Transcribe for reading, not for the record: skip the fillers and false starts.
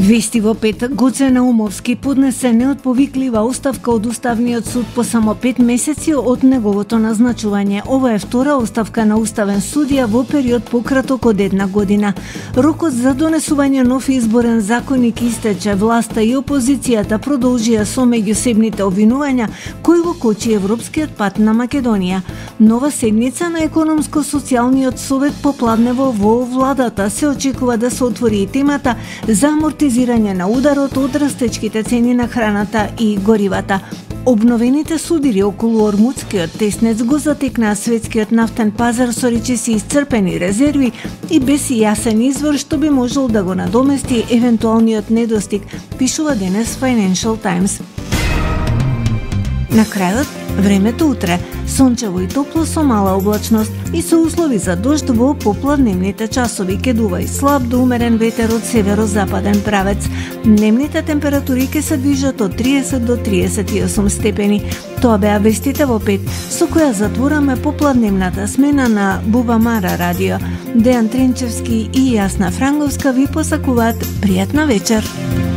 Вести во 5. Гоце Наумовски поднесе неотповиклива оставка од Уставниот суд по само 5 месеци од неговото назначување. Ова е втора оставка на уставен судија во период пократок од 1 година. Рокот за донесување нов изборен законник истече. Власта и опозицијата продолжија со меѓусебните обвинувања кои го кочи европскиот пат на Македонија. Нова седница на економско-социјалниот совет попладнево во владата се очекува да се отвори и темата за амортизирање на ударот од растечките цени на храната и горивата. Обновените судири околу Ормудскиот теснец го затекнаа светскиот нафтен пазар со речиси исцрпени резерви и без јасен извор што би можел да го надомести евентуалниот недостиг, пишува денес Financial Times. На крајот, времето утре, сончево и топло со мала облачност и со услови за дожд во попладневните часови, ке дува и слаб до умерен ветер од северозападен правец. Дневните температури ке се движат од 30 до 38 степени. Тоа беа вестите во 5, со која затвораме попладневната смена на Бубамара радио. Дејан Тренчевски и Јасна Франговска ви посакуваат пријатна вечер.